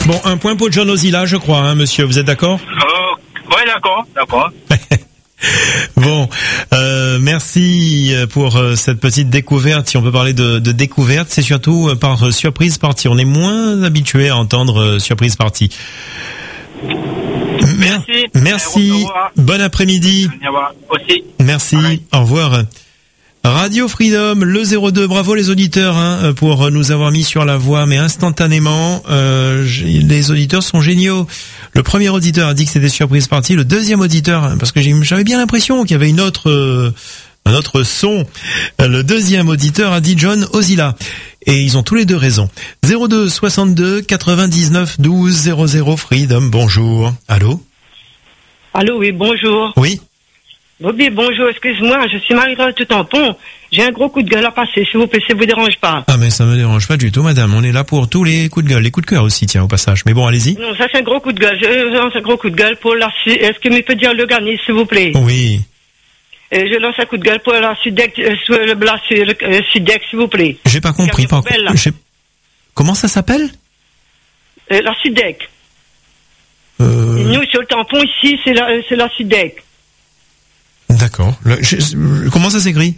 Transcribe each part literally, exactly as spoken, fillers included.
Bon, un point pour John Ozila, je crois, hein, monsieur. Vous êtes d'accord? euh, Ouais, d'accord, d'accord. Bon, euh, merci pour euh, cette petite découverte. Si on peut parler de, de découverte, c'est surtout euh, par euh, surprise party. On est moins habitué à entendre euh, surprise party. Merci. Merci. Bon après-midi. Aussi. Merci. Pareil. Au revoir. Radio Freedom, le zéro deux. Bravo les auditeurs hein, pour nous avoir mis sur la voie, mais instantanément. Euh, les auditeurs sont géniaux. Le premier auditeur a dit que c'était surprise party. Le deuxième auditeur, parce que j'avais bien l'impression qu'il y avait une autre, euh, un autre son. Le deuxième auditeur a dit John Ozila. Et ils ont tous les deux raison. zéro deux soixante-deux quatre-vingt-dix-neuf douze zéro zéro Freedom. Bonjour. Allô? Allô, oui, bonjour. Oui. Bobby, bonjour, excuse-moi, je suis Marie-Rose de Tampon. J'ai un gros coup de gueule à passer, s'il vous plaît, ça vous dérange pas. Ah, mais ça me dérange pas du tout, madame. On est là pour tous les coups de gueule. Les coups de cœur aussi, tiens, au passage. Mais bon, allez-y. Non, ça c'est un gros coup de gueule. Je lance un gros coup de gueule pour la... Est-ce que me peut dire le gagner, s'il vous plaît? Oui. Et je lance un coup de gueule pour la Sudec, euh, sur le blas, sur le euh, Sudec, s'il vous plaît. J'ai pas compris. Par... J'ai... Comment ça s'appelle? euh, La Sudec. Euh... Nous, sur le tampon, ici, c'est la, c'est la Sudec. D'accord. Le, je, comment ça s'écrit?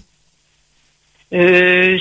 euh,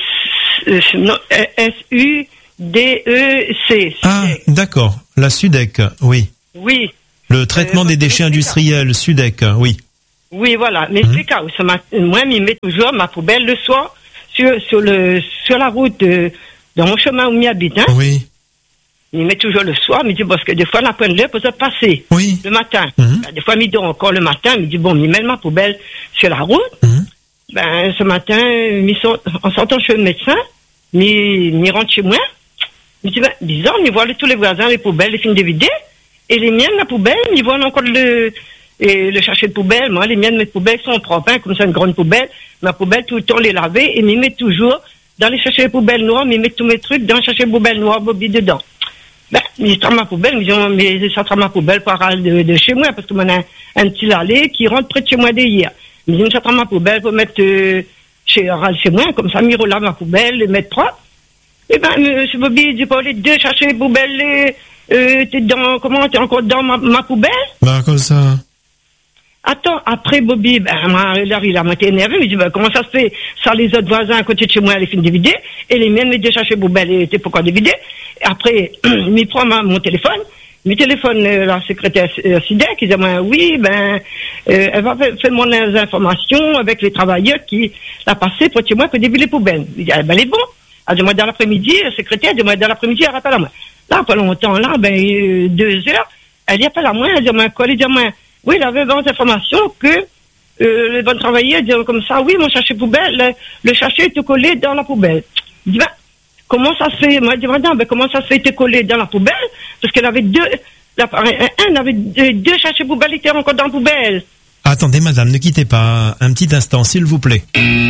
S U D E C. Ah, d'accord. La Sudec, oui. Oui. Le traitement euh, des déchets industriels, Sudec, oui. Oui, voilà. Mais mmh. c'est cas où ça m'a, moi, il met toujours ma poubelle le soir sur, sur le, sur la route, de, dans mon chemin où m'y habite, hein. Oui. Il met toujours le soir, il me dit, parce que des fois, on a point de l'heure pour se passer. Oui. Le matin. Mmh. Des fois, il dort encore le matin, il me dit, bon, il met ma poubelle sur la route. Mmh. Ben, ce matin, sont, en sortant chez le médecin, il rentre chez moi. Il me dit, ben, bizarre, il voit tous les voisins, les poubelles, les films de vider. Et les miennes, la poubelle, ils voient encore le, et le chercher de poubelle. Moi, les miennes, mes poubelles sont propres, hein, comme ça, une grande poubelle. Ma poubelle, tout le temps, les laver, et m'y met toujours dans les chercher les poubelles noires, m'y met tous mes trucs dans les chercher les poubelles noires, Bobby, dedans. Ben, il sort ma poubelle, ils ont, mais ça sort ma poubelle par de, de chez moi, parce que moi, a un, un petit allée qui rentre près de chez moi d'hier. Ils ont sorti ma poubelle pour mettre, euh, chez, chez moi, comme ça, ils relèvent ma poubelle, les mettre propre. Et ben, monsieur Bobby, il dit pas les deux chercher les poubelles, les, euh, t'es dans, comment, t'es encore dans ma, ma poubelle? Ben, comme ça. Attends, après Bobby, ben, moi, là, il a été énervé, il me dit, ben, comment ça se fait? Ça, les autres voisins à côté de chez moi, les films dévidés, et les miennes, les deux chercher les poubelles, et t'es pourquoi dévidés? Après, il prend ma, mon téléphone, il téléphone euh, la secrétaire euh, Sidek, il dit, moi, oui, ben, euh, elle va faire, faire mon information avec les travailleurs qui l'a passé pour chez moi pour dévider les poubelles. Il dit, ah, ben, elle est bon. Elle dit, moi, dans l'après-midi, la secrétaire, elle dit, moi, dans l'après-midi, elle rappelle à moi. Là, pas longtemps, là, ben, euh, deux heures, elle y appelle à moi, elle dit, moi, quoi, elle dit, moi, oui, elle avait bonne information que, euh, les bonnes travailleurs, elle dit, comme ça, oui, mon chercher poubelle, le, le chercher était collé dans la poubelle. Il dit, ben, comment ça se fait? Moi, je dis, madame, ben, comment ça se fait était collé dans la poubelle? Parce qu'elle avait deux, la, un, un avait deux, deux chercher poubelles, qui étaient encore dans la poubelle. Attendez, madame, ne quittez pas un petit instant, s'il vous plaît.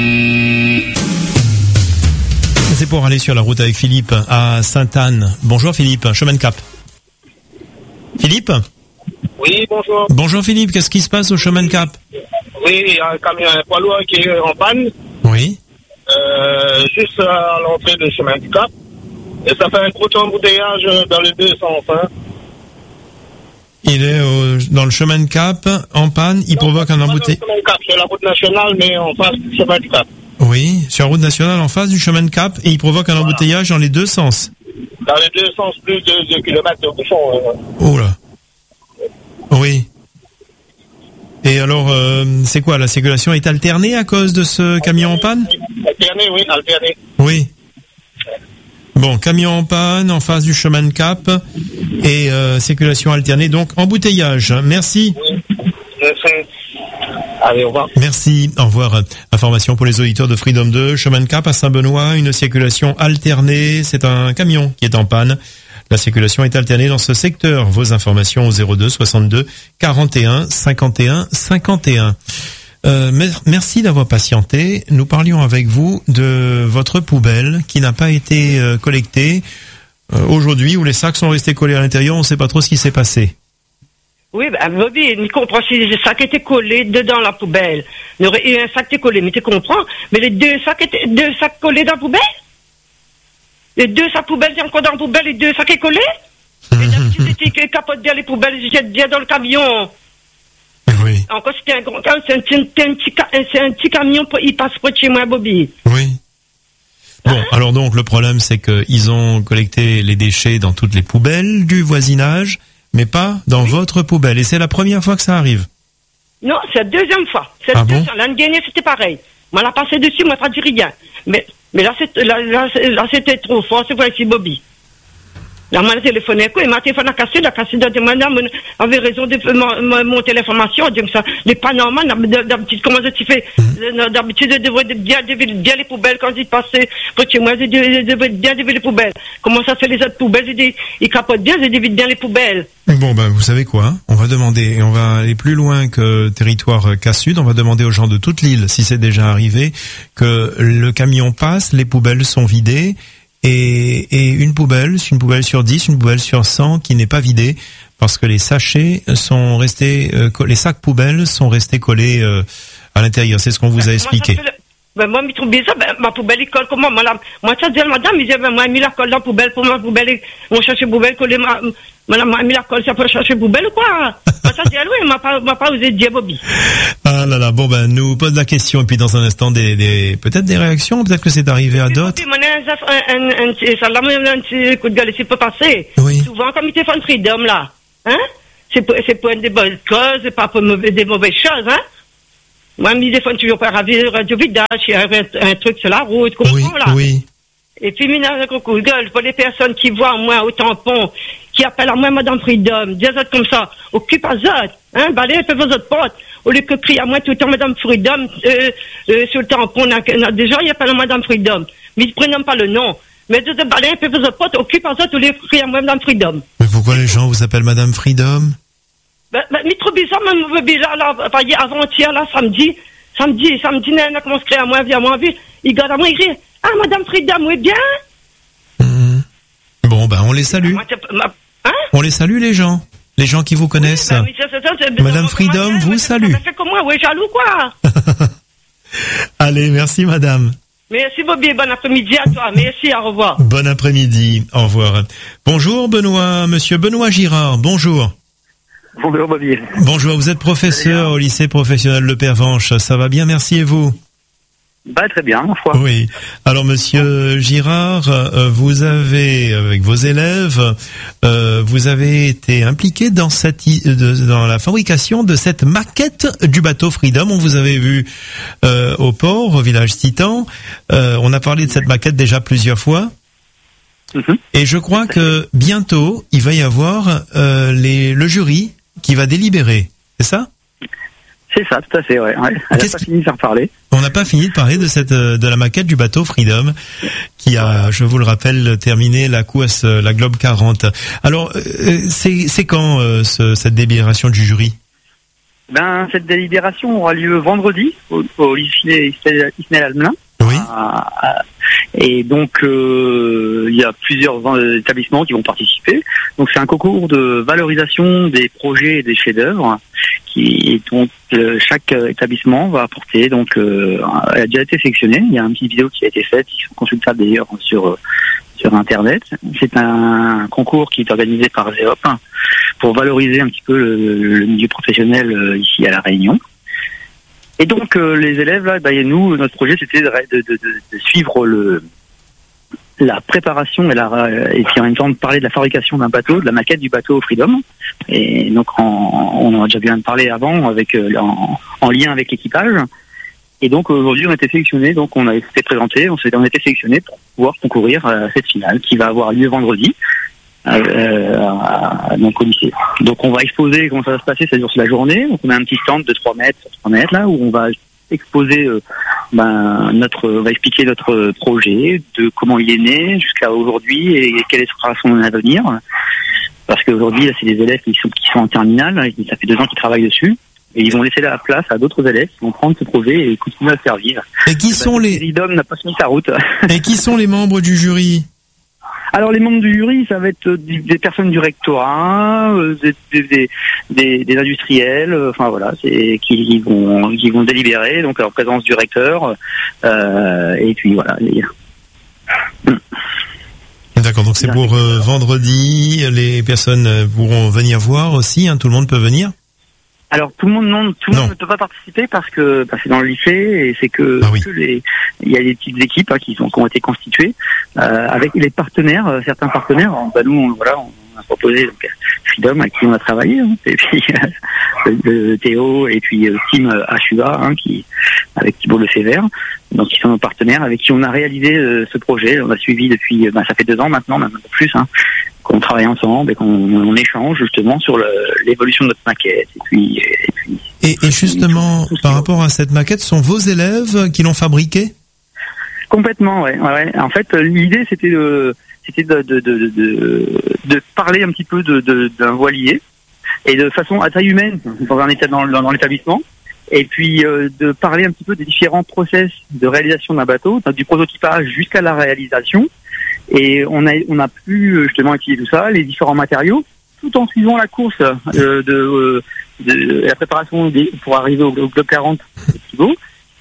C'est pour aller sur la route avec Philippe à Sainte-Anne. Bonjour Philippe, chemin de Cap. Philippe? Oui, bonjour. Bonjour Philippe, qu'est-ce qui se passe au chemin de Cap? Oui, il y a un camion, un poids lourd qui est en panne. Oui. Euh, juste à l'entrée du chemin du Cap. Et ça fait un gros embouteillage dans les deux sens. Hein. Il est au, dans le chemin de Cap, en panne, il non, provoque un embouteillage. Chemin de Cap, c'est la route nationale, mais en face du chemin du Cap. Oui, sur la route nationale, en face du chemin de Cap, et il provoque un voilà. embouteillage dans les deux sens. Dans les deux sens, plus de deux kilomètres de bouchon. Euh. Oh là. Oui. Et alors, euh, c'est quoi, la circulation est alternée à cause de ce camion en panne? Alternée, oui, alternée. Oui. Bon, camion en panne, en face du chemin de Cap, et euh, circulation alternée, donc embouteillage. Merci. Oui, merci. Allez, au revoir. Merci, au revoir. Information pour les auditeurs de Freedom deux, chemin de Cap à Saint-Benoît, une circulation alternée, c'est un camion qui est en panne. La circulation est alternée dans ce secteur. Vos informations au zéro deux soixante-deux quarante et un cinquante et un cinquante et un. Euh, merci d'avoir patienté. Nous parlions avec vous de votre poubelle qui n'a pas été euh, collectée euh, aujourd'hui, où les sacs sont restés collés à l'intérieur. On ne sait pas trop ce qui s'est passé. Oui, ben, Bobby, il comprend si les sacs étaient collés dedans la poubelle. Il y aurait eu un sac qui était collé, mais tu comprends. Mais les deux sacs étaient, deux sacs collés dans la poubelle? Les deux sacs poubelles, c'est encore dans la poubelle, les deux sacs est collés? Mmh. qui capote bien les poubelles, ils jettent bien dans le camion. Oui. Encore c'était un grand camion, c'est un, c'est un, petit, c'est un petit camion, il passe près de chez moi, Bobby. Oui. Bon, alors donc le problème c'est qu'ils ont collecté les déchets dans toutes les poubelles du voisinage, mais pas dans oui. votre poubelle. Et c'est la première fois que ça arrive? Non, c'est la deuxième fois. C'est ah la bon deuxième. L'année dernière c'était pareil. Moi l'a passé dessus, moi ça dit rien. Mais mais là, c'est, là, là, là c'était trop fort, c'est vrai, c'est Bobby. Là, moi, le téléphone est quoi? Et ma téléphone a cassé, il a cassé dans des madame, avait raison de mon, mon téléphonation, donc ça n'est pas normal. D'habitude, comment tu fais? D'habitude, je devrais bien dévier bien les poubelles quand ils passent. Pour chez moi, je devrais bien dévier les poubelles. Comment ça fait les autres poubelles? Ils, ils capotent bien, je dévie bien les poubelles. Bon, ben, vous savez quoi? On va demander, et on va aller plus loin que territoire Cas-Sud, on va demander aux gens de toute l'île, si c'est déjà arrivé, que le camion passe, les poubelles sont vidées, Et, et une poubelle, une poubelle sur dix, une poubelle sur cent qui n'est pas vidée parce que les sachets sont restés, euh, les sacs poubelles sont restés collés euh, à l'intérieur. C'est ce qu'on vous a expliqué. Le... Ben, moi, je trouve bizarre, ben, ma poubelle, il colle comment? Moi, la... moi ça dit, madame, il dit, ben, moi, j'ai mis la colle dans la poubelle pour ma poubelle, mon chercher poubelle, coller ma, madame, moi, j'ai mis la colle, ça peut chercher poubelle ou quoi? Moi, ça dit, oui, m'a pas, m'a pas osé dire, Bobby. Ah là là, bon, ben, nous pose la question, et puis dans un instant, des, des, peut-être des réactions, peut-être que c'est arrivé à d'autres. Bobby, moi, un, un, un, ça, là, un petit coup de gueule, c'est pas passé. Oui. Souvent, comme il te fait un freedom, là, hein? C'est pour, c'est pour des bonnes causes, c'est pas pour mauvais, des mauvaises choses, hein? Moi, je me défends toujours par radio vidage, il y a un, un truc sur la route, comme oui, là. Oui. Et puis, il y a un coup de gueule pour les personnes qui voient moi au tampon, qui appellent à moi Madame Freedom, des autres comme ça, occupe à autres, hein, balez un peu vos autres potes, au lieu que crier à moi tout le temps Madame Freedom, euh, euh, sur le tampon, déjà, ils appellent à Madame Freedom, mais ils ne prennent pas le nom. Mais de balez un peu vos autres potes, occupe à autres, au lieu que crier à moi Madame Freedom. Mais pourquoi les gens vous appellent Madame Freedom? Ben, ben, mais trop bizarre, même bizarre, là, avant-hier, là, samedi, samedi, samedi, il a commencé à crier à moi, viens à moi, il garde à moi, il crie, ah, Madame Freedom, oui, bien? Mmh. Bon, ben, on les salue. Hein? On les salue, les gens. Les gens qui vous connaissent. Oui, ben, oui, c'est, c'est, c'est, Madame Freedom moi, vous salue. Ça fait comme moi, oui, jaloux, quoi. Allez, merci, madame. Merci, Bobby. Bon après-midi à toi. Merci, au revoir. Bon après-midi. Au revoir. Bonjour, Benoît. Monsieur Benoît Girard. Bonjour. Bonjour, Bobby. Bonjour. Vous êtes professeur au lycée professionnel Le Pervenche. Ça va bien? Merci, et vous? Bah, très bien, ma foi. Oui. Alors, monsieur Girard, euh, vous avez, avec vos élèves, euh, vous avez été impliqué dans cette, de, dans la fabrication de cette maquette du bateau Freedom. On vous avait vu euh, au port, au village Titan. Euh, on a parlé de cette maquette déjà plusieurs fois. Mm-hmm. Et je crois que bientôt, il va y avoir euh, les, le jury qui va délibérer. C'est ça? C'est ça, tout à fait, ouais. ouais. Elle n'a pas fini de faire parler. On n'a pas fini de parler de cette de la maquette du bateau Freedom, qui a, je vous le rappelle, terminé la course, la Globe quarante. Alors, c'est c'est quand euh, ce, cette délibération du jury? Ben, cette délibération aura lieu vendredi au, au lycée Ismaël-Almelin. Oui. À, à, et donc, euh, il y a plusieurs établissements qui vont participer. Donc, c'est un concours de valorisation des projets et des chefs-d'œuvre. Qui donc euh, chaque euh, établissement va apporter. Donc, euh, elle a déjà été sélectionnée. Il y a une petite vidéo qui a été faite, qui sont consultables d'ailleurs sur euh, sur Internet. C'est un concours qui est organisé par Zéop pour valoriser un petit peu le, le milieu professionnel euh, ici à La Réunion. Et donc, euh, les élèves, là, bah, et nous, notre projet, c'était de, de, de, de suivre le, la préparation et, la, et puis en même temps de parler de la fabrication d'un bateau, de la maquette du bateau Freedom. Et donc, en, on en a déjà bien parlé avant, avec euh, en, en lien avec l'équipage. Et donc, aujourd'hui, on a été sélectionnés, donc on a été présenté, on, s'est, on a été sélectionnés pour pouvoir concourir à cette finale qui va avoir lieu vendredi. Euh, à, à, donc au lycée. Donc on va exposer comment ça va se passer, ça dure sur la journée. Donc on a un petit stand de trois mètres sur trois mètres là où on va exposer euh, ben notre, on va expliquer notre projet, de comment il est né jusqu'à aujourd'hui et quel sera son avenir. Parce qu'aujourd'hui là, c'est des élèves qui sont qui sont en terminale, ça fait deux ans qu'ils travaillent dessus. Et ils vont laisser la place à d'autres élèves qui vont prendre ce projet et continuer à le servir. Et qui sont les Freedom n'a pas fini sa route. Et qui sont les membres du jury? Alors les membres du jury, ça va être des personnes du rectorat, des, des, des, des industriels, enfin voilà, c'est qui, qui vont qui vont délibérer, donc en présence du recteur, euh, et puis voilà. Les... D'accord, donc c'est pour euh, vendredi, les personnes pourront venir voir aussi, hein, tout le monde peut venir? Alors tout le monde non, tout le non. monde ne peut pas participer parce que parce que c'est dans le lycée et c'est que, ah oui. que les il y a des petites équipes hein, qui sont qui ont été constituées euh, avec les partenaires, euh, certains partenaires. Bah nous on, voilà on a proposé donc, Freedom avec qui on a travaillé hein, et puis euh, Théo et puis euh, Team H U A hein, qui avec Thibault Lefebvre, donc qui sont nos partenaires avec qui on a réalisé euh, ce projet. On a suivi depuis bah, ça fait deux ans maintenant, même un peu plus. Hein, qu'on travaille ensemble et qu'on on échange justement sur le, l'évolution de notre maquette et puis et, puis, et, et justement par rapport à cette maquette, sont vos élèves qui l'ont fabriquée? Complètement, ouais, ouais. En fait, l'idée c'était de c'était de de de de, de parler un petit peu de, de d'un voilier et de façon à taille humaine dans un état dans, dans, dans l'établissement. Et puis euh, de parler un petit peu des différents process de réalisation d'un bateau, du prototypage jusqu'à la réalisation. Et on a on a pu justement étudier tout ça, les différents matériaux, tout en suivant la course euh, de, euh, de la préparation des, pour arriver au, au Globe quarante de Thibault.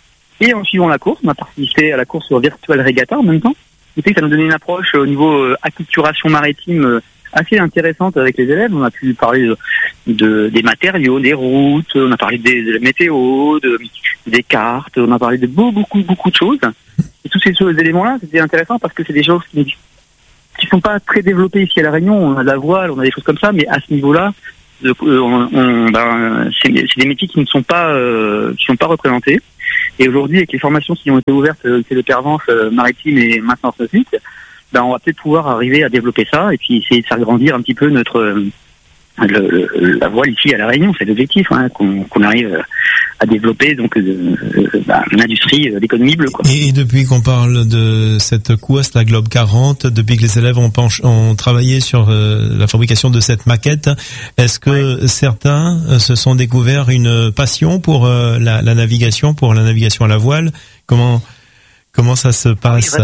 Et en suivant la course, on a participé à la course sur Virtual Regatta en même temps. Et puis ça nous donnait une approche au niveau euh, acculturation maritime euh, assez intéressante avec les élèves. On a pu parler de, de des matériaux, des routes, on a parlé des, de la météo, de, des cartes, on a parlé de beaucoup beaucoup beaucoup de choses. Et tous ces, ces éléments-là, c'était intéressant parce que c'est des choses qui qui sont pas très développées ici à La Réunion. On a de la voile, on a des choses comme ça, mais à ce niveau-là, on, on, ben, c'est, c'est des métiers qui ne sont pas euh, qui sont pas représentés. Et aujourd'hui, avec les formations qui ont été ouvertes, c'est le Pervence euh, maritime et maintenance nautique, ben on va peut-être pouvoir arriver à développer ça et puis essayer de faire grandir un petit peu notre euh, le, le, la voile ici à La Réunion. C'est l'objectif, hein, qu'on, qu'on arrive à développer donc euh, bah, l'industrie, euh, l'économie bleue, quoi. Et depuis qu'on parle de cette course, la Globe quarante, depuis que les élèves ont, pench- ont travaillé sur euh, la fabrication de cette maquette, est-ce que ouais. certains euh, se sont découverts une passion pour euh, la, la navigation, pour la navigation à la voile? Comment comment ça se passe?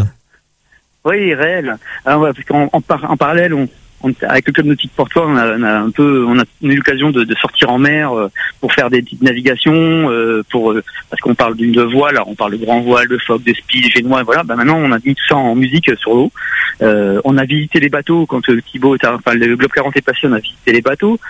Oui, réel. Oui, réel. Alors, ouais, parce qu'en en, par, en parallèle, on On, avec le club nautique portois, on a, on a un peu, on a eu l'occasion de, de sortir en mer euh, pour faire des petites navigations, euh, pour euh, parce qu'on parle d'une de voile, alors on parle de grand voile, de phoque, de spi, génois, voilà. Ben maintenant, on a mis tout ça en musique sur l'eau. Euh, on a visité les bateaux quand euh, Thibault, est à, enfin le Globe quarante est passé, on a visité les bateaux,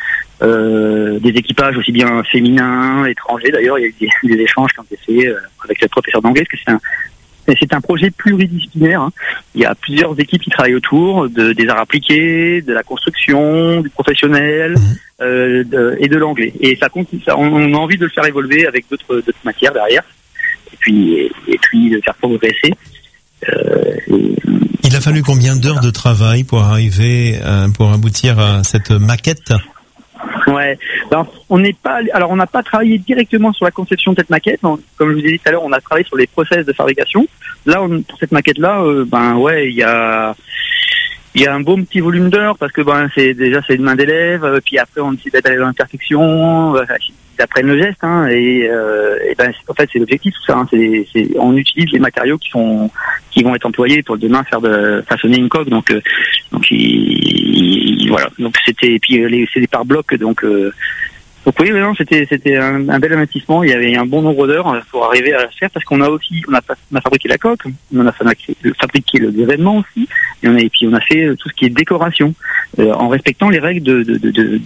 euh, des équipages aussi bien féminins, étrangers. D'ailleurs, il y a eu des, des échanges qui ont été faits euh, avec le professeur d'anglais, parce que c'est un C'est un projet pluridisciplinaire. Hein. Il y a plusieurs équipes qui travaillent autour, de, des arts appliqués, de la construction, du professionnel euh, de, et de l'anglais. Et ça, ça, on a envie de le faire évoluer avec d'autres, d'autres matières derrière, et puis, et, et puis de faire progresser. Euh, et, Il a fallu combien d'heures de travail pour arriver, euh, pour aboutir à cette maquette? Ouais. Alors, on n'est pas, alors on n'a pas travaillé directement sur la conception de cette maquette. On, comme je vous ai dit tout à l'heure, on a travaillé sur les process de fabrication. Là, on, pour cette maquette-là, euh, ben ouais, il y a, il y a un bon petit volume d'heures parce que ben c'est déjà c'est une main d'élève. Euh, puis après, on essaie d'aller dans l'imperfection, euh, ils apprennent le geste. Hein, et, euh, et ben en fait, c'est l'objectif tout ça. Hein, c'est, c'est, on utilise les matériaux qui sont, qui vont être employés pour demain faire de façonner une coque. Donc, euh, donc il, il, voilà. Donc c'était, et puis les, c'est des par blocs. Donc euh, Donc oui, non, c'était c'était un, un bel investissement. Il y avait un bon nombre d'heures pour arriver à le faire parce qu'on a aussi on a, on a fabriqué la coque, on a fabriqué le l'événement aussi, et on a et puis on a fait tout ce qui est décoration euh, en respectant les règles de de de de,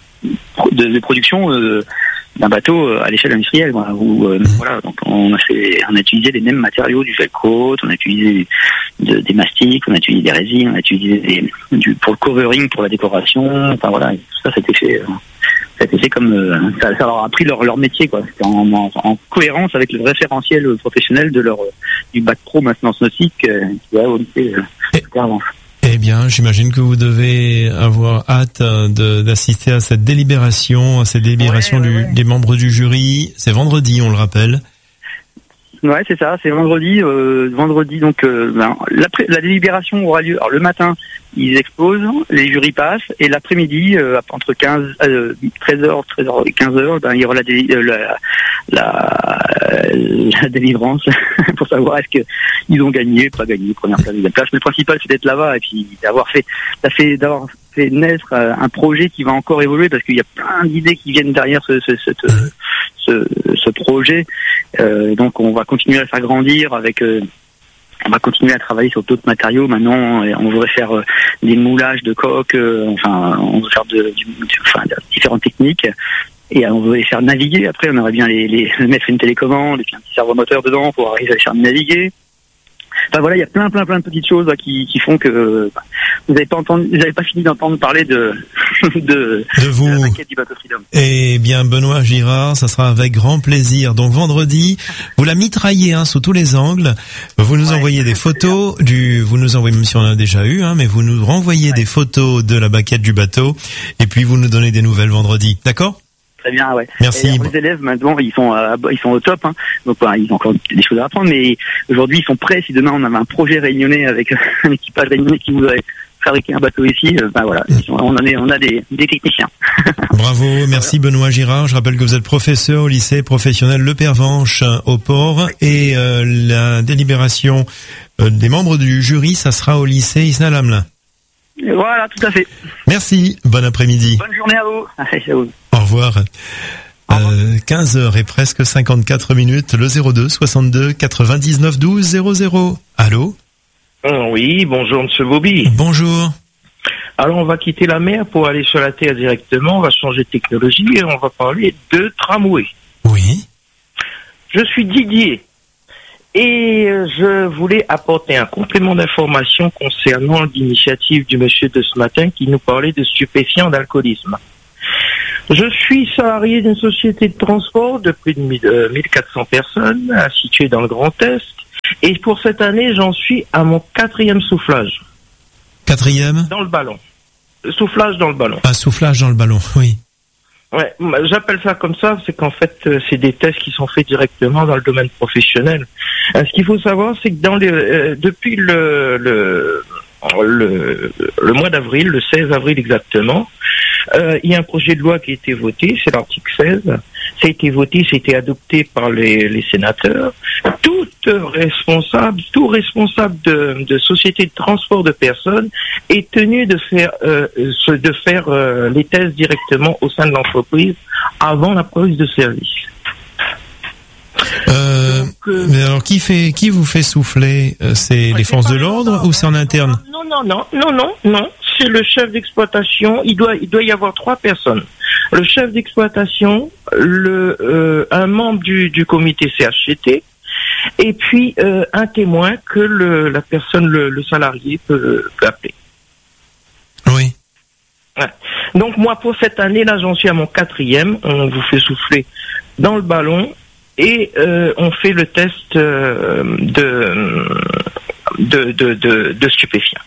de, de production euh, d'un bateau à l'échelle industrielle. Voilà, où euh, voilà, donc on a fait on a utilisé les mêmes matériaux, du velcro, on a utilisé de, des mastiques, on a utilisé des résines, on a utilisé des, du pour le covering pour la décoration. Enfin voilà, tout ça c'était fait. Euh, C'est comme euh, ça, ça leur a appris leur leur métier, quoi. C'était en, en, en cohérence avec le référentiel professionnel de leur du bac pro maintenance nautique euh, qui va au lycée euh, Pervence. Eh bien, j'imagine que vous devez avoir hâte de, d'assister à cette délibération, à cette délibération ouais, ouais, du, ouais. des membres du jury. C'est vendredi, on le rappelle. Ouais, c'est ça. C'est vendredi. Euh, vendredi, donc euh, ben, la, la délibération aura lieu. Alors le matin, ils exposent, les jurys passent, et l'après-midi, euh, entre quinze, euh, treize heures, treize heures et quinze heures, ben il y aura la, dé, euh, la, la, la délivrance pour savoir est-ce que ils ont gagné, pas gagné, première place, deuxième place. Mais le principal, c'est d'être là-bas et puis d'avoir fait, ça fait d'avoir fait naître un projet qui va encore évoluer parce qu'il y a plein d'idées qui viennent derrière ce, ce, cette, ce, ce projet. Euh, donc on va continuer à faire grandir avec euh, on va continuer à travailler sur d'autres matériaux. Maintenant, on voudrait faire euh, des moulages de coques, euh, enfin, on veut faire de, du, enfin, de différentes techniques. Et on veut les faire naviguer. Après, on aimerait bien les, les mettre une télécommande et puis un petit servomoteur dedans pour arriver à les faire naviguer. Enfin voilà, il y a plein, plein, plein de petites choses là, qui, qui font que bah, vous n'avez pas entendu, vous n'avez pas fini d'entendre parler de de, de vous. De la maquette du bateau Freedom. Eh bien, Benoît Girard, ça sera avec grand plaisir. Donc vendredi, vous la mitraillez hein, sous tous les angles. Vous nous ouais, envoyez des photos du, vous nous envoyez même si on en a déjà eu, hein, mais vous nous renvoyez ouais. des photos de la maquette du bateau et puis vous nous donnez des nouvelles vendredi. D'accord? Très bien, ouais. Merci. Et les élèves maintenant, ils sont, euh, ils sont au top, hein. Donc, bah, ils ont encore des choses à apprendre, mais aujourd'hui, ils sont prêts. Si demain on avait un projet réunionnais avec un équipage réunionnais qui voudrait fabriquer un bateau ici, euh, bah voilà, ils sont, on en est, on a des, des techniciens. Bravo, merci voilà. Benoît Girard. Je rappelle que vous êtes professeur au lycée professionnel Le Pervenche au Port oui. et euh, la délibération euh, des membres du jury, ça sera au lycée Isna-Lamelin. Voilà, tout à fait. Merci, bon après-midi. Bonne journée à vous. À vous. Au revoir. Euh, quinze heures et presque cinquante-quatre minutes, le zéro deux soixante-deux quatre-vingt-dix-neuf douze zéro zéro. Allô? Oui, bonjour Monsieur Bobby. Bonjour. Alors on va quitter la mer pour aller sur la terre directement, on va changer de technologie et on va parler de tramway. Oui. Je suis Didier. Et je voulais apporter un complément d'information concernant l'initiative du monsieur de ce matin qui nous parlait de stupéfiants d'alcoolisme. Je suis salarié d'une société de transport de plus de mille quatre cents personnes, située dans le Grand Est. Et pour cette année, j'en suis à mon quatrième soufflage. Quatrième? Dans le ballon. Soufflage dans le ballon. Un soufflage dans le ballon, oui. Ouais, j'appelle ça comme ça, c'est qu'en fait, c'est des tests qui sont faits directement dans le domaine professionnel. Ce qu'il faut savoir, c'est que dans les, euh, depuis le, le, le, le mois d'avril, le seize avril exactement, euh, il y a un projet de loi qui a été voté, c'est l'article seize. Ça a été voté, ça a été adopté par les, les sénateurs. Tout responsable, tout responsable de, de société de transport de personnes est tenu de faire, euh, de faire euh, les tests directement au sein de l'entreprise avant la prise de service. Euh, Donc, euh, mais alors qui fait, qui vous fait souffler? C'est les forces de l'ordre ou c'est en interne? Non, non, non, non, non, non. C'est le chef d'exploitation. Il doit, il doit y avoir trois personnes. Le chef d'exploitation, le, euh, un membre du, du comité C H C T, et puis euh, un témoin que le, la personne, le, le salarié peut, peut appeler. Oui. Ouais. Donc moi, pour cette année, là, j'en suis à mon quatrième. On vous fait souffler dans le ballon et euh, on fait le test euh, de, de, de, de, de stupéfiants.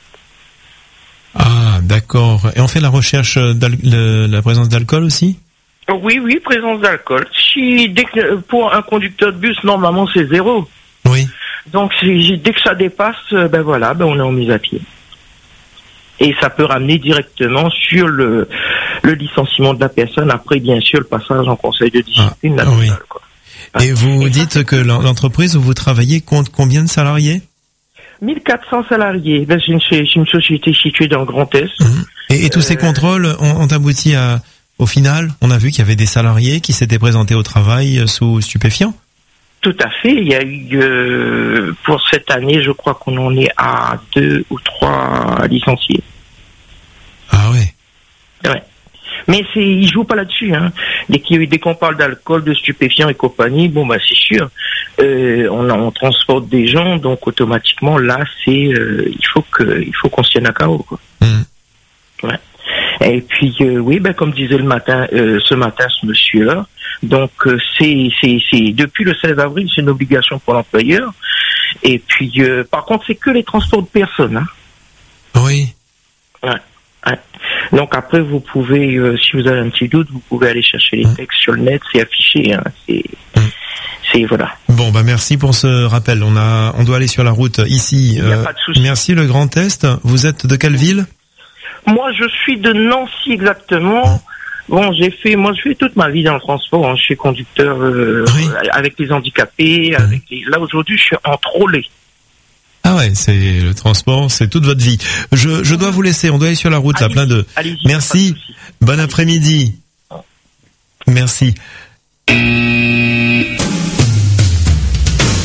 Ah, d'accord. Et on fait la recherche de la présence d'alcool aussi? Oui, oui, présence d'alcool. Si, dès que, pour un conducteur de bus, normalement, c'est zéro. Oui. Donc, si, dès que ça dépasse, ben voilà, ben on est en mise à pied. Et ça peut ramener directement sur le, le licenciement de la personne. Après, bien sûr, le passage en conseil de discipline. Ah, oui. Quoi. Et vous Et dites ça, que l'entreprise où vous travaillez compte combien de salariés? mille quatre cents salariés. Ben, c'est, une, c'est une société située dans le Grand Est. Mmh. Et, et tous euh, ces contrôles ont, ont abouti à, au final, on a vu qu'il y avait des salariés qui s'étaient présentés au travail sous stupéfiants? Tout à fait. Il y a eu, euh, pour cette année, je crois qu'on en est à deux ou trois licenciés. Ah ouais. Ouais. Mais c'est, ils jouent pas là-dessus, hein. Dès qu'il y a eu, dès qu'on parle d'alcool, de stupéfiants et compagnie, bon, bah, c'est sûr, euh, on, on transporte des gens, donc automatiquement, là, c'est, euh, il faut que, il faut qu'on se tienne à carreau, quoi. Mmh. Ouais. Et puis, euh, oui, ben, comme disait le matin, euh, ce matin, ce monsieur-là, donc, euh, c'est, c'est, c'est, depuis le seize avril, c'est une obligation pour l'employeur. Et puis, euh, par contre, c'est que les transports de personnes, hein. Oui. Ouais. Ouais. Donc après, vous pouvez, euh, si vous avez un petit doute, vous pouvez aller chercher les textes mmh. sur le net, c'est affiché, hein, c'est, mmh. c'est voilà. Bon, bah merci pour ce rappel. On a, on doit aller sur la route ici. Il n'y a euh, pas de souci. Merci le Grand Est. Vous êtes de quelle ville? Moi, je suis de Nancy exactement. Mmh. Bon, j'ai fait, moi, je fais toute ma vie dans le transport. Hein. Je suis conducteur euh, oui. avec les handicapés. Mmh. Avec les... Là aujourd'hui, je suis en trolley. Ah ouais, c'est le transport, c'est toute votre vie. Je, je dois vous laisser, on doit aller sur la route, là, plein de... Merci, bon après-midi. Merci.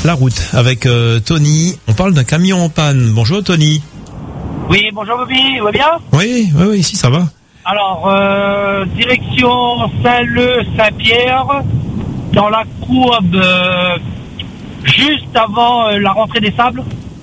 la route avec euh, Tony. On parle d'un camion en panne. Bonjour Tony. Oui, bonjour Bobby, vous allez bien? Oui, oui, oui, ici ça va. Alors, euh, direction Saint-Leu-Saint-Pierre, dans la courbe euh, juste avant euh, la rentrée des sables.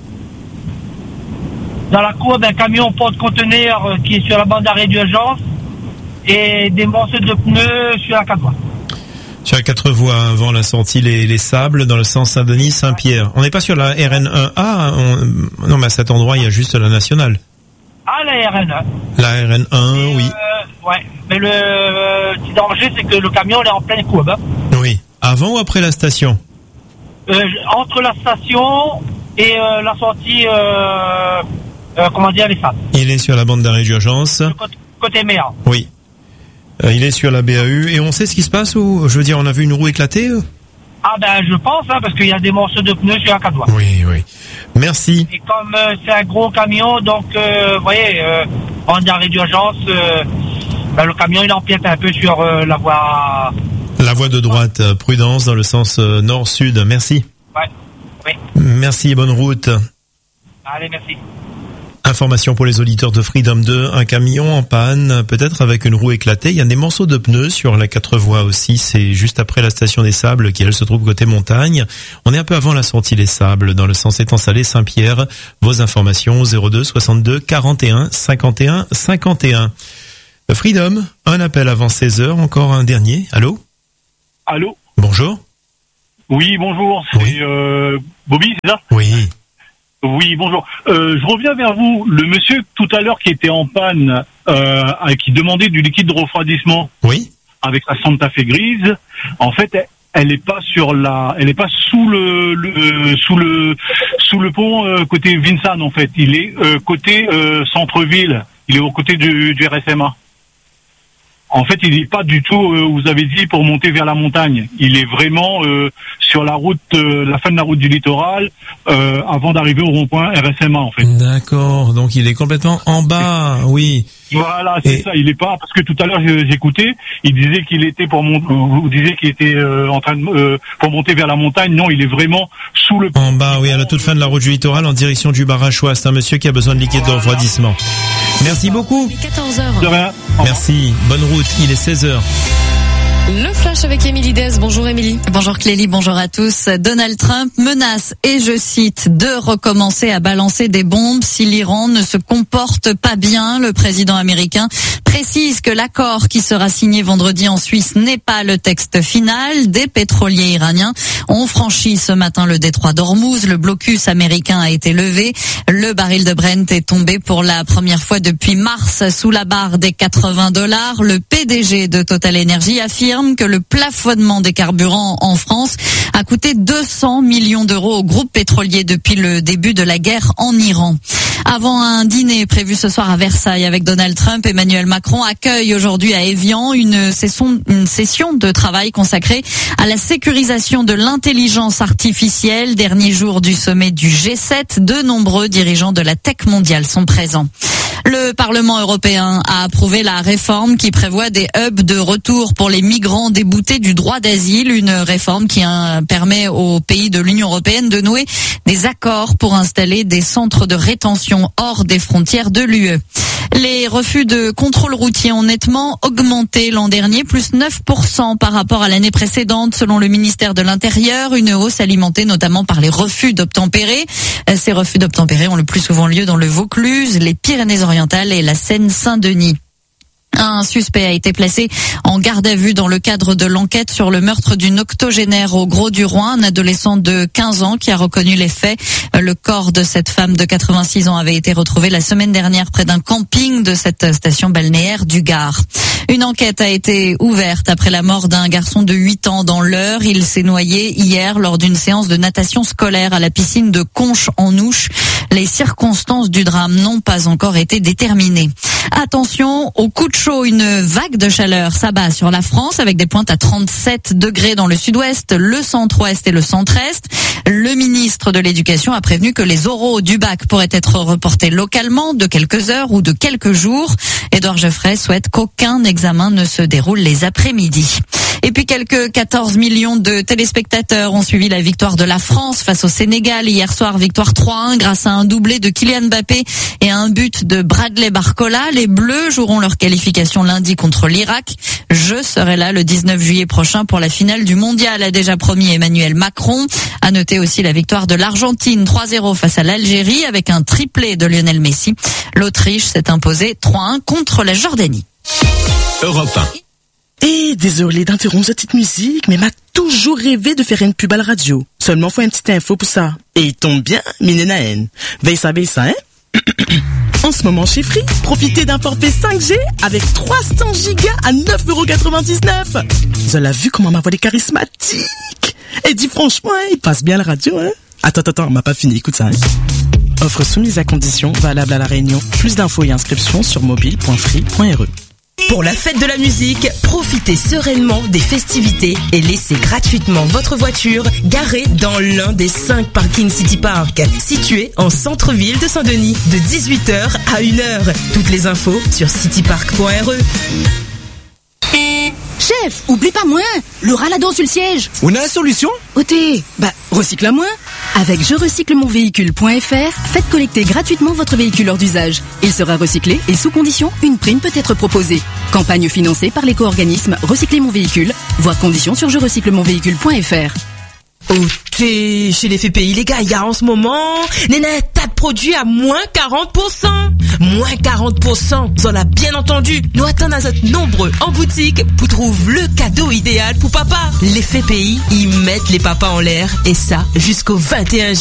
Dans la courbe, un camion porte-conteneur euh, qui est sur la bande d'arrêt d'urgence et des morceaux de pneus sur la quatre voies. Sur la quatre voies, avant la sortie les, les Sables, dans le sens Saint-Denis-Saint-Pierre. On n'est pas sur la R N un A, on... non mais à cet endroit il y a juste la nationale. Ah, la R N un. La R N un, et, oui. Euh, ouais, mais le euh, petit danger, c'est que le camion il est en pleine courbe. Hein. Oui. Avant ou après la station? euh, Entre la station et euh, la sortie, euh, euh, comment dire, les Sables. Il est sur la bande d'arrêt d'urgence. Côté, côté mer. Oui. Euh, il est sur la B A U et on sait ce qui se passe ou je veux dire on a vu une roue éclater? Ah ben je pense hein, parce qu'il y a des morceaux de pneus sur la quatre voies. Oui, oui. Merci. Et comme euh, c'est un gros camion, donc euh, vous voyez, euh, en arrêt d'urgence, euh, ben, le camion il empiète un peu sur euh, la voie. La voie de droite, euh, prudence dans le sens euh, nord-sud. Merci. Ouais. Oui. Merci, bonne route. Allez, merci. Information pour les auditeurs de Freedom deux, un camion en panne, peut-être avec une roue éclatée. Il y a des morceaux de pneus sur la quatre voies aussi. C'est juste après la station des Sables qui, elle, se trouve côté montagne. On est un peu avant la sortie des Sables, dans le sens Étang-Salé, Saint-Pierre. Vos informations, zéro deux soixante-deux quarante et un cinquante et un cinquante et un. Freedom, un appel avant seize heures, encore un dernier. Allô? Allô? Bonjour. Oui, bonjour. C'est Oui. euh, Bobby, c'est ça? Oui. Oui, bonjour. Euh, je reviens vers vous. Le monsieur tout à l'heure qui était en panne, euh, qui demandait du liquide de refroidissement. Oui. Avec sa Santa Fe grise. En fait, elle est pas sur la, elle est pas sous le, le sous le sous le pont euh, côté Vincennes en fait. Il est euh, côté euh, centre-ville. Il est aux côtés du, du R S M A. En fait, il n'est pas du tout, euh, vous avez dit, pour monter vers la montagne. Il est vraiment euh, sur la route, euh, la fin de la route du littoral, euh, avant d'arriver au rond-point R S M A, en fait. D'accord, donc il est complètement en bas, oui. Voilà, c'est Et... ça. Il est pas, parce que tout à l'heure j'écoutais, il disait qu'il était pour monter, vous disiez qu'il était euh, en train de euh, pour monter vers la montagne. Non, il est vraiment sous le. En bas, oui, à la toute fin de la route du littoral, en direction du Barachois. C'est un monsieur qui a besoin de liquide de refroidissement. Merci beaucoup. quatorze heures. De rien. Merci. Bonne route. Il est seize heures. Le flash avec Émilie Dez. Bonjour Émilie. Bonjour Clélie, bonjour à tous. Donald Trump menace, et je cite, de recommencer à balancer des bombes si l'Iran ne se comporte pas bien. Le président américain précise que l'accord qui sera signé vendredi en Suisse n'est pas le texte final. Des pétroliers iraniens ont franchi ce matin le détroit d'Ormuz. Le blocus américain a été levé. Le baril de Brent est tombé pour la première fois depuis mars sous la barre des quatre-vingts dollars. Le P D G de Total Energy affirme que le plafonnement des carburants en France a coûté deux cents millions d'euros au groupe pétrolier depuis le début de la guerre en Iran. Avant un dîner prévu ce soir à Versailles avec Donald Trump, Emmanuel Macron accueille aujourd'hui à Évian une session, une session de travail consacrée à la sécurisation de l'intelligence artificielle. Dernier jour du sommet du G sept, de nombreux dirigeants de la tech mondiale sont présents. Le Parlement européen a approuvé la réforme qui prévoit des hubs de retour pour les migrants déboutés du droit d'asile, une réforme qui hein, permet aux pays de l'Union européenne de nouer des accords pour installer des centres de rétention hors des frontières de l'U E. Les refus de contrôle routier ont nettement augmenté l'an dernier, plus neuf pour cent par rapport à l'année précédente, selon le ministère de l'Intérieur. Une hausse alimentée notamment par les refus d'obtempérer. Ces refus d'obtempérer ont le plus souvent lieu dans le Vaucluse, les Pyrénées-Orientales et la Seine-Saint-Denis. Un suspect a été placé en garde à vue dans le cadre de l'enquête sur le meurtre d'une octogénaire au Gros-du-Roi, un adolescent de quinze ans qui a reconnu les faits. Le corps de cette femme de quatre-vingt-six ans avait été retrouvé la semaine dernière près d'un camping de cette station balnéaire du Gard. Une enquête a été ouverte après la mort d'un garçon de huit ans dans l'Eure. Il s'est noyé hier lors d'une séance de natation scolaire à la piscine de Conches-en-Ouche. Les circonstances du drame n'ont pas encore été déterminées. Attention aux coups de chaud, une vague de chaleur s'abat sur la France avec des pointes à trente-sept degrés dans le sud-ouest, le centre-ouest et le centre-est. Le ministre de l'Éducation a prévenu que les oraux du bac pourraient être reportés localement de quelques heures ou de quelques jours. Édouard Geoffrey souhaite qu'aucun examen ne se déroule les après-midi. Et puis quelques quatorze millions de téléspectateurs ont suivi la victoire de la France face au Sénégal hier soir, victoire trois à un grâce à un doublé de Kylian Mbappé et à un but de Bradley Barcola. Les Bleus joueront leur qualification lundi contre l'Irak. Je serai là le dix-neuf juillet prochain pour la finale du mondial, a déjà promis Emmanuel Macron. À noter aussi la victoire de l'Argentine trois zéro face à l'Algérie avec un triplé de Lionel Messi. L'Autriche s'est imposée trois à un contre la Jordanie. Europe un. Eh, désolé d'interrompre cette petite musique, mais m'a toujours rêvé de faire une pub à la radio. Seulement faut une petite info pour ça. Et il tombe bien, Minenaen. Veille ça, veille ça, hein? En ce moment chez Free, profitez d'un forfait cinq G avec trois cents gigas à neuf euros quatre-vingt-dix-neuf. Vous avez vu comment ma voix est charismatique? Et dis franchement, hein, il passe bien à la radio, hein? Attends, attends, on m'a pas fini, écoute ça, hein? Offre soumise à condition, valable à La Réunion. Plus d'infos et inscriptions sur mobile point free point r e. Pour la fête de la musique, profitez sereinement des festivités et laissez gratuitement votre voiture garée dans l'un des cinq parkings City Park, situés en centre-ville de Saint-Denis, de dix-huit heures à une heure. Toutes les infos sur citypark point r e. Chef, oublie pas moins, le raladon sur le siège. On a la solution? Ôtez, bah, recycle à moins. Avec je recycle mon véhicule point f r, faites collecter gratuitement votre véhicule hors d'usage. Il sera recyclé et sous condition, une prime peut être proposée. Campagne financée par l'éco-organisme Recycler mon véhicule. Voir conditions sur je recycle mon véhicule point f r. Oh, t'es chez les F P I, les gars, il y a en ce moment, Néné, tas de produits à moins quarante pour cent. Moins quarante pour cent, vous en avez bien entendu. Nous attendons à être nombreux en boutique pour trouver le cadeau idéal pour papa. Les F P I, ils mettent les papas en l'air et ça jusqu'au vingt et un juillet.